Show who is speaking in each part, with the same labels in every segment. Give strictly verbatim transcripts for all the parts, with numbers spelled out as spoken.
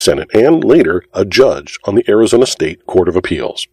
Speaker 1: Senate, and later a judge on the Arizona State Court of Appeals.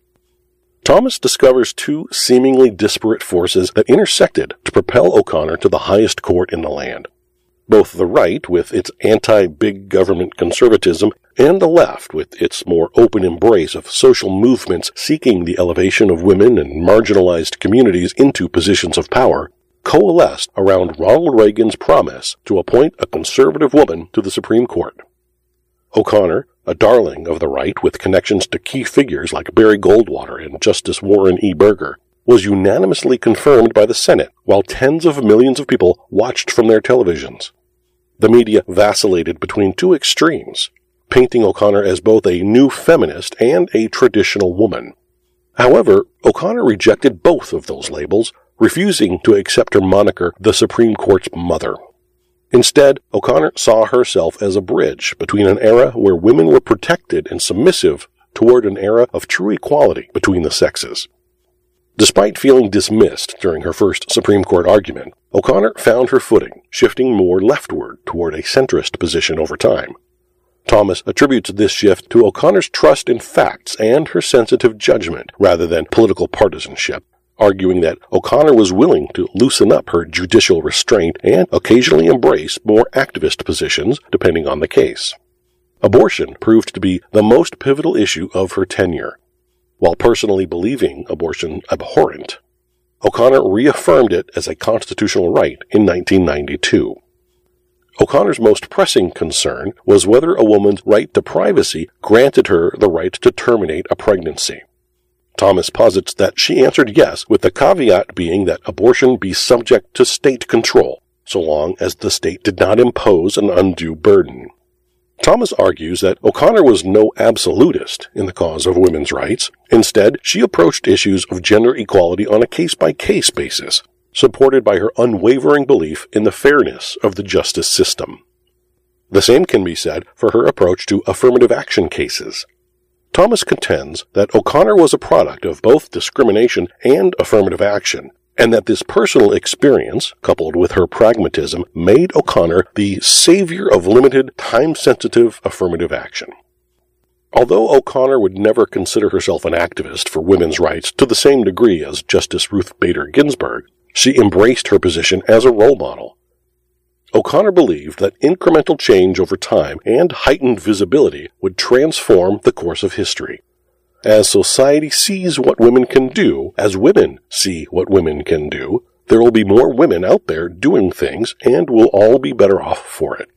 Speaker 1: Thomas discovers two seemingly disparate forces that intersected to propel O'Connor to the highest court in the land. Both the right, with its anti-big government conservatism, and the left, with its more open embrace of social movements seeking the elevation of women and marginalized communities into positions of power, coalesced around Ronald Reagan's promise to appoint a conservative woman to the Supreme Court. O'Connor, a darling of the right with connections to key figures like Barry Goldwater and Justice Warren E. Burger, was unanimously confirmed by the Senate, while tens of millions of people watched from their televisions. The media vacillated between two extremes, painting O'Connor as both a new feminist and a traditional woman. However, O'Connor rejected both of those labels, refusing to accept her moniker, the Supreme Court's mother. Instead, O'Connor saw herself as a bridge between an era where women were protected and submissive toward an era of true equality between the sexes. Despite feeling dismissed during her first Supreme Court argument, O'Connor found her footing, shifting more leftward toward a centrist position over time. Thomas attributes this shift to O'Connor's trust in facts and her sensitive judgment rather than political partisanship, arguing that O'Connor was willing to loosen up her judicial restraint and occasionally embrace more activist positions depending on the case. Abortion proved to be the most pivotal issue of her tenure. While personally believing abortion abhorrent, O'Connor reaffirmed it as a constitutional right in nineteen ninety-two. O'Connor's most pressing concern was whether a woman's right to privacy granted her the right to terminate a pregnancy. Thomas posits that she answered yes, with the caveat being that abortion be subject to state control, so long as the state did not impose an undue burden. Thomas argues that O'Connor was no absolutist in the cause of women's rights. Instead, she approached issues of gender equality on a case-by-case basis, supported by her unwavering belief in the fairness of the justice system. The same can be said for her approach to affirmative action cases. Thomas contends that O'Connor was a product of both discrimination and affirmative action, and that this personal experience, coupled with her pragmatism, made O'Connor the savior of limited, time-sensitive affirmative action. Although O'Connor would never consider herself an activist for women's rights to the same degree as Justice Ruth Bader Ginsburg, she embraced her position as a role model. O'Connor believed that incremental change over time and heightened visibility would transform the course of history. As society sees what women can do, as women see what women can do, there will be more women out there doing things, and we'll all be better off for it.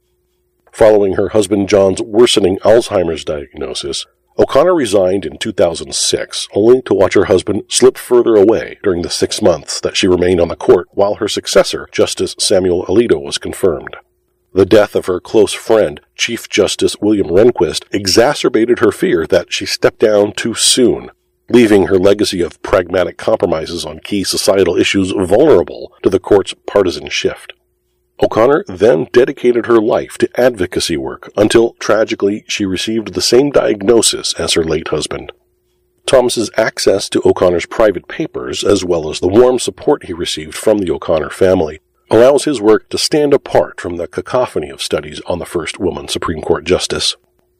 Speaker 1: Following her husband John's worsening Alzheimer's diagnosis, O'Connor resigned in two thousand six, only to watch her husband slip further away during the six months that she remained on the court while her successor, Justice Samuel Alito, was confirmed. The death of her close friend, Chief Justice William Rehnquist, exacerbated her fear that she stepped down too soon, leaving her legacy of pragmatic compromises on key societal issues vulnerable to the court's partisan shift. O'Connor then dedicated her life to advocacy work until, tragically, she received the same diagnosis as her late husband. Thomas's access to O'Connor's private papers, as well as the warm support he received from the O'Connor family, allows his work to stand apart from the cacophony of studies on the first woman Supreme Court justice.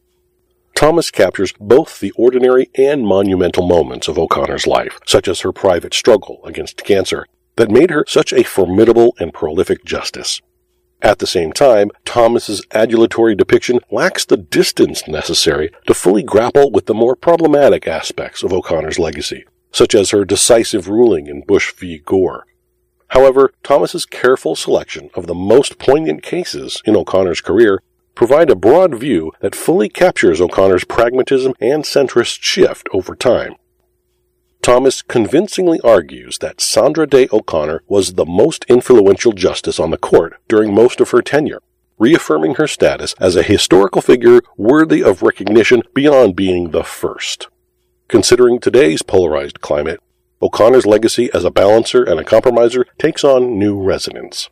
Speaker 1: Thomas captures both the ordinary and monumental moments of O'Connor's life, such as her private struggle against cancer, that made her such a formidable and prolific justice. At the same time, Thomas's adulatory depiction lacks the distance necessary to fully grapple with the more problematic aspects of O'Connor's legacy, such as her decisive ruling in Bush v. Gore. However, Thomas's careful selection of the most poignant cases in O'Connor's career provide a broad view that fully captures O'Connor's pragmatism and centrist shift over time. Thomas convincingly argues that Sandra Day O'Connor was the most influential justice on the court during most of her tenure, reaffirming her status as a historical figure worthy of recognition beyond being the first. Considering today's polarized climate, O'Connor's legacy as a balancer and a compromiser takes on new resonance.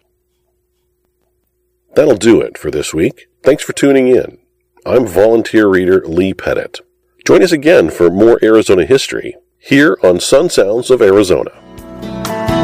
Speaker 1: That'll do it for this week. Thanks for tuning in. I'm volunteer reader Lee Pettit. Join us again for more Arizona history here on Sun Sounds of Arizona.